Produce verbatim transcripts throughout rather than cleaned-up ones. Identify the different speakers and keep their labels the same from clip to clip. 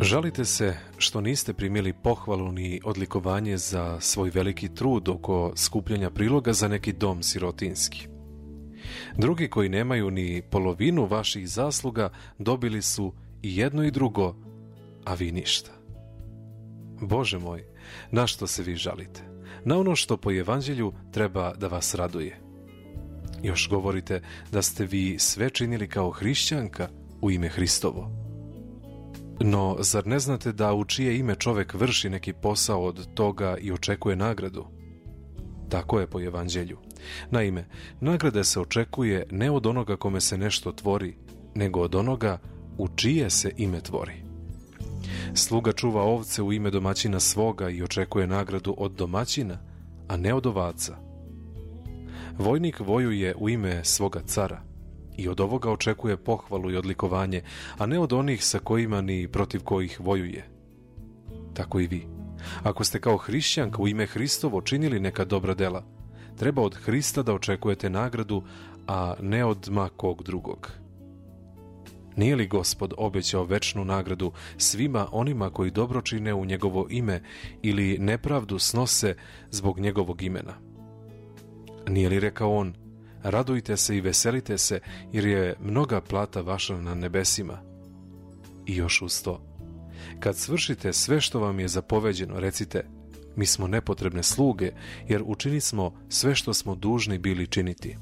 Speaker 1: Žalite se što niste primili pohvalu ni odlikovanje za svoj veliki trud oko skupljanja priloga za neki dom sirotinski. Drugi koji nemaju ni polovinu vaših zasluga dobili su i jedno i drugo, a vi ništa. Bože moj, na što se vi žalite? Na ono što po evanđelju treba da vas raduje. Još govorite da ste vi sve činili kao hrišćanka u ime Hristovo. No, zar ne znate da u čije ime čovek vrši neki posao od toga i očekuje nagradu? Tako je po evanđelju. Naime, nagrada se očekuje ne od onoga kome se nešto tvori, nego od onoga u čije se ime tvori. Sluga čuva ovce u ime domaćina svoga i očekuje nagradu od domaćina, a ne od ovaca. Vojnik vojuje u ime svoga cara i od ovoga očekuje pohvalu i odlikovanje, a ne od onih sa kojima ni protiv kojih vojuje. Tako i vi. Ako ste kao hrišćanka u ime Hristovo činili neka dobra dela, treba od Hrista da očekujete nagradu, a ne od ma kog drugog. Nije li Gospod obećao večnu nagradu svima onima koji dobro čine u njegovo ime ili nepravdu snose zbog njegovog imena? Nije li rekao on: radujte se i veselite se, jer je mnoga plata vaša na nebesima? I još uz to: kad svršite sve što vam je zapoveđeno, recite: mi smo nepotrebne sluge, jer učinili smo sve što smo dužni bili činiti.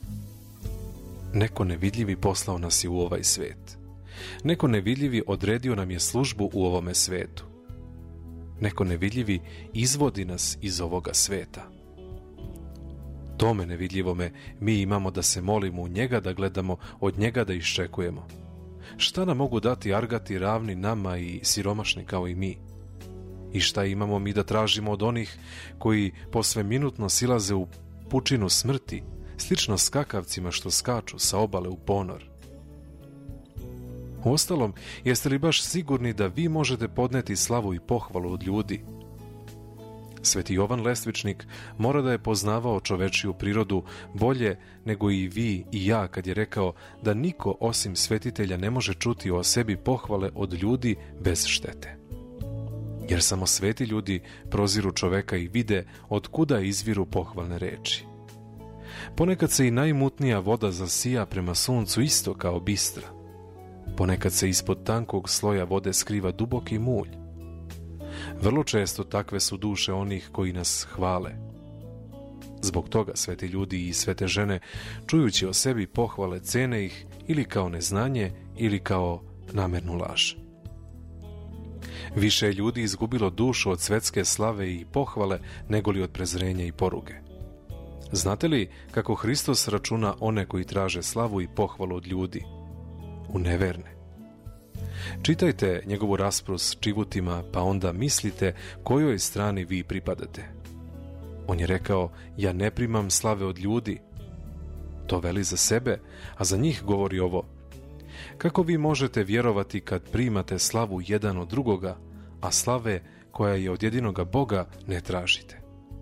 Speaker 1: Neko nevidljivi poslao nas je u ovaj svet. Neko nevidljivi odredio nam je službu u ovome svetu. Neko nevidljivi izvodi nas iz ovoga sveta. Tome nevidljivome mi imamo da se molimo u njega, da gledamo, od njega da iščekujemo. Šta nam mogu dati argati ravni nama i siromašni kao i mi? I šta imamo mi da tražimo od onih koji posve minutno silaze u pučinu smrti, slično skakavcima što skaču sa obale u ponor? Uostalom, jeste li baš sigurni da vi možete podneti slavu i pohvalu od ljudi? Sveti Jovan Lestvičnik mora da je poznavao čovečiju prirodu bolje nego i vi i ja, kad je rekao da niko osim svetitelja ne može čuti o sebi pohvale od ljudi bez štete. Jer samo sveti ljudi proziru čoveka i vide od kuda izviru pohvalne reči. Ponekad se i najmutnija voda zasija prema suncu isto kao bistra. Ponekad se ispod tankog sloja vode skriva duboki mulj. Vrlo često takve su duše onih koji nas hvale. Zbog toga sveti ljudi i svete žene, čujući o sebi pohvale, cene ih ili kao neznanje ili kao namernu laž. Više je ljudi izgubilo dušu od svetske slave i pohvale nego li od prezrenja i poruge. Znate li kako Hristos računa one koji traže slavu i pohvalu od ljudi? U neverne. Čitajte njegovu raspravu s čivutima, pa onda mislite kojoj strani vi pripadate. On je rekao: ja ne primam slave od ljudi. To veli za sebe, a za njih govori ovo: kako vi možete vjerovati kad primate slavu jedan od drugoga, a slave koja je od jedinoga Boga ne tražite?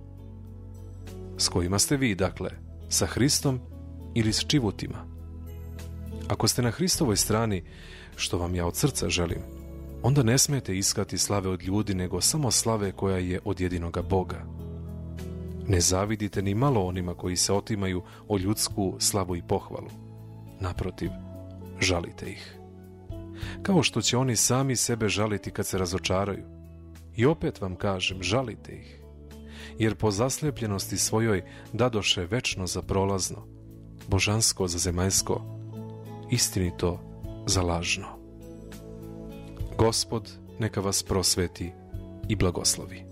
Speaker 1: S kojima ste vi, dakle? Sa Hristom ili s čivutima? Ako ste na Hristovoj strani, što vam ja od srca želim, onda ne smijete iskati slave od ljudi, nego samo slave koja je od jedinoga Boga. Ne zavidite ni malo onima koji se otimaju o ljudsku slavu i pohvalu. Naprotiv, žalite ih. Kao što će oni sami sebe žaliti kad se razočaraju. I opet vam kažem, žalite ih. Jer po zaslepljenosti svojoj dadoše večno za prolazno, božansko za zemaljsko, istinito za lažno. Gospod neka vas prosveti i blagoslovi.